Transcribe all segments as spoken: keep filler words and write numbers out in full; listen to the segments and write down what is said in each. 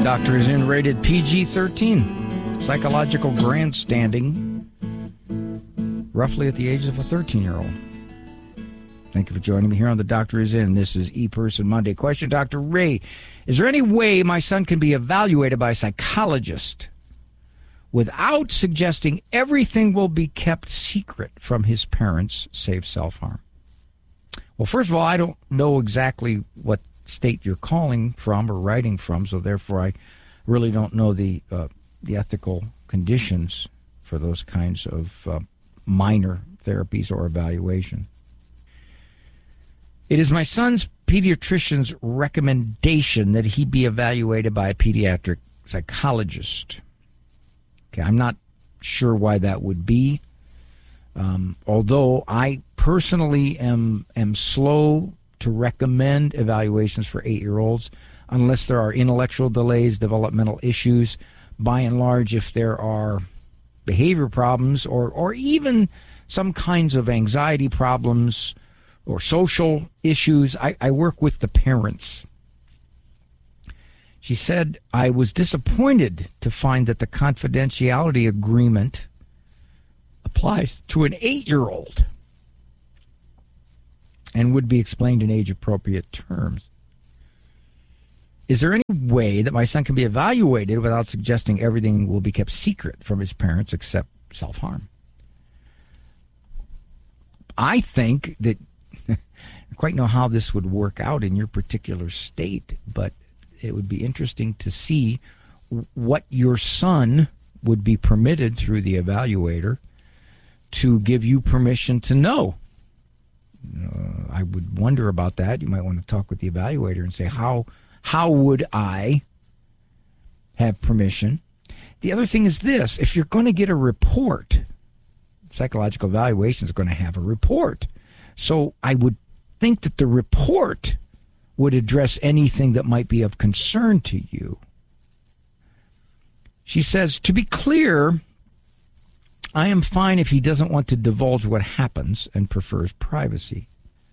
Doctor is in, rated P G thirteen. Psychological grandstanding, roughly at the age of a thirteen-year-old. Thank you for joining me here on The Doctor is In. This is E-Person Monday. Question, Doctor Ray, is there any way my son can be evaluated by a psychologist without suggesting everything will be kept secret from his parents, save self-harm? Well, first of all, I don't know exactly what state you're calling from or writing from, so therefore I really don't know the uh, the ethical conditions for those kinds of uh, minor therapies or evaluation. It is my son's pediatrician's recommendation that he be evaluated by a pediatric psychologist. Okay, I'm not sure why that would be, um, although I personally am am slow to recommend evaluations for eight-year-olds unless there are intellectual delays, developmental issues. By and large, if there are behavior problems or, or even some kinds of anxiety problems or social issues, I, I work with the parents. She said, I was disappointed to find that the confidentiality agreement applies to an eight-year-old and would be explained in age-appropriate terms. Is there any way that my son can be evaluated without suggesting everything will be kept secret from his parents except self-harm? I think that, I don't quite know how this would work out in your particular state, but it would be interesting to see what your son would be permitted through the evaluator to give you permission to know. Uh, I would wonder about that. You might want to talk with the evaluator and say, how how would I have permission? The other thing is this. If you're going to get a report, psychological evaluation is going to have a report. So I would think that the report would address anything that might be of concern to you. She says, to be clear, I am fine if he doesn't want to divulge what happens and prefers privacy.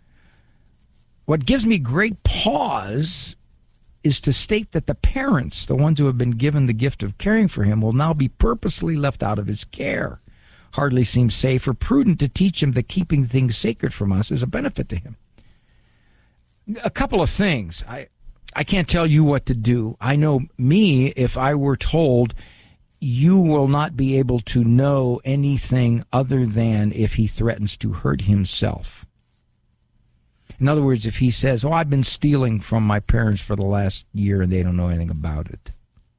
What gives me great pause is to state that the parents, the ones who have been given the gift of caring for him, will now be purposely left out of his care. Hardly seems safe or prudent to teach him that keeping things sacred from us is a benefit to him. A couple of things. I, I can't tell you what to do. I know me, if I were told you will not be able to know anything other than if he threatens to hurt himself. In other words, if he says, oh, I've been stealing from my parents for the last year and they don't know anything about it.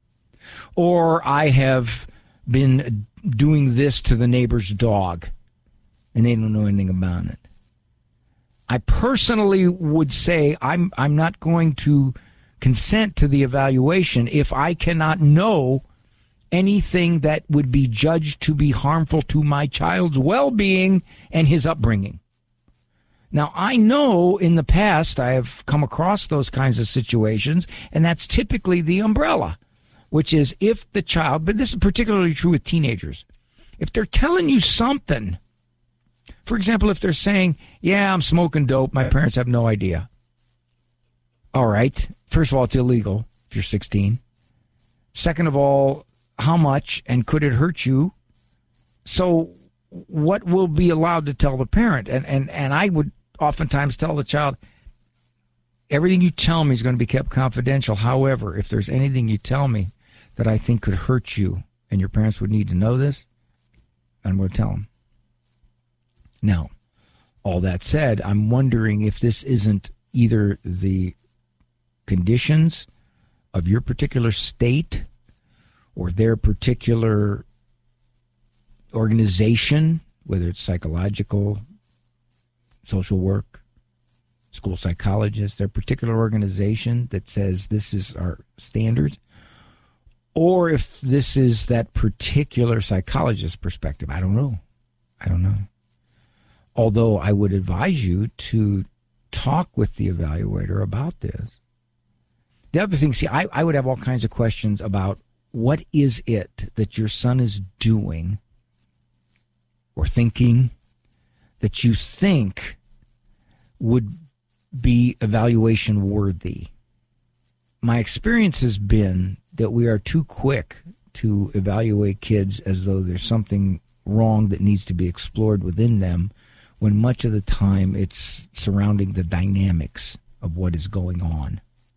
Or I have been doing this to the neighbor's dog and they don't know anything about it. I personally would say I'm I'm not going to consent to the evaluation if I cannot know anything that would be judged to be harmful to my child's well-being and his upbringing. Now, I know in the past I have come across those kinds of situations, and that's typically the umbrella, which is if the child, but this is particularly true with teenagers, if they're telling you something, for example, if they're saying, yeah, I'm smoking dope, my parents have no idea. All right. First of all, it's illegal if you're sixteen. Second of all, how much and could it hurt you? So what will be allowed to tell the parent? And and, and I would oftentimes tell the child, everything you tell me is going to be kept confidential. However, if there's anything you tell me that I think could hurt you and your parents would need to know this, I'm going to tell them. Now, all that said, I'm wondering if this isn't either the conditions of your particular state or their particular organization, whether it's psychological, social work, school psychologists, their particular organization that says this is our standards, or if this is that particular psychologist's perspective. I don't know. I don't know. Although I would advise you to talk with the evaluator about this. The other thing, see, I, I would have all kinds of questions about what is it that your son is doing or thinking that you think would be evaluation worthy. my experience has been that we are too quick to evaluate kids as though there's something wrong that needs to be explored within them, when much of the time it's surrounding the dynamics of what is going on.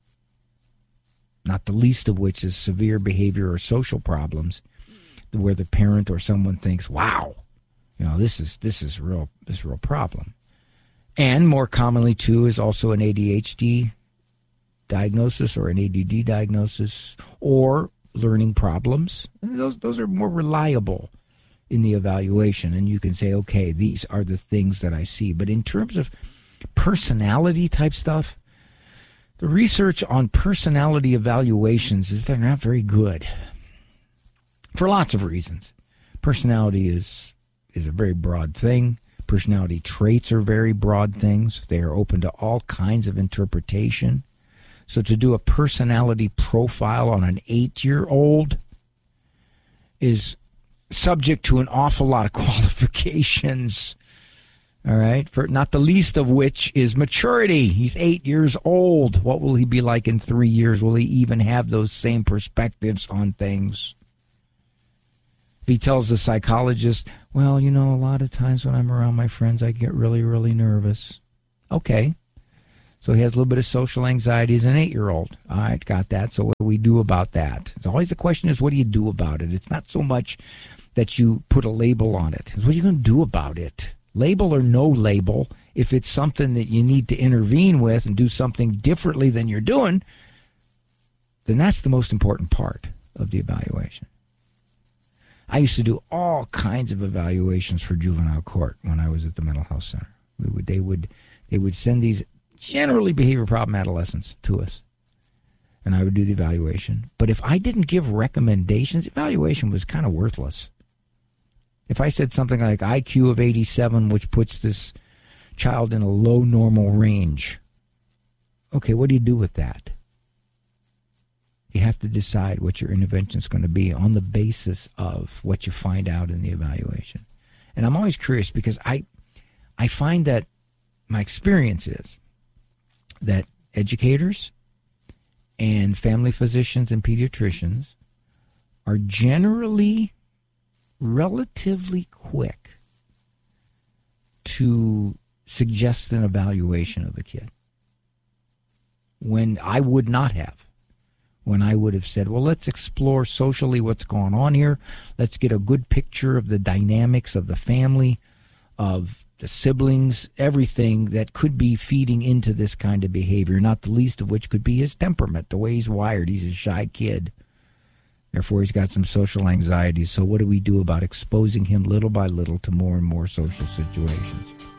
Not the least of which is severe behavior or social problems where the parent or someone thinks, wow, you know, this is this is real this is a real problem. And more commonly, too, is also an A D H D diagnosis or an A D D diagnosis or learning problems. And those those are more reliable in the evaluation, and you can say, okay, these are the things that I see. But in terms of personality type stuff, the research on personality evaluations is they're not very good for lots of reasons. Personality is is a very broad thing. Personality traits are very broad things. They are open to all kinds of interpretation. So to do a personality profile on an eight-year-old is subject to an awful lot of qualifications, all right, for not the least of which is maturity. He's eight years old. What will he be like in three years? Will he even have those same perspectives on things? If he tells the psychologist, well, you know, a lot of times when I'm around my friends, I get really, really nervous. Okay. So he has a little bit of social anxiety as an eight-year-old. All right, got that. So what do we do about that? It's always the question is, what do you do about it? It's not so much that you put a label on it. It's what are you going to do about it? Label or no label, if it's something that you need to intervene with and do something differently than you're doing, then that's the most important part of the evaluation. I used to do all kinds of evaluations for juvenile court when I was at the mental health center. We would, they would, they would send these generally behavior problem adolescents to us, and I would do the evaluation. But if I didn't give recommendations, evaluation was kind of worthless. If I said something like I Q of eighty-seven, which puts this child in a low normal range, okay, what do you do with that? You have to decide what your intervention is going to be on the basis of what you find out in the evaluation. And I'm always curious because I, I find that my experience is that educators and family physicians and pediatricians are generally relatively quick to suggest an evaluation of a kid, when I would not have. When I would have said, well, let's explore socially what's going on here. Let's get a good picture of the dynamics of the family, of the siblings, everything that could be feeding into this kind of behavior, not the least of which could be his temperament, the way he's wired. He's a shy kid. Therefore, he's got some social anxiety. So what do we do about exposing him little by little to more and more social situations?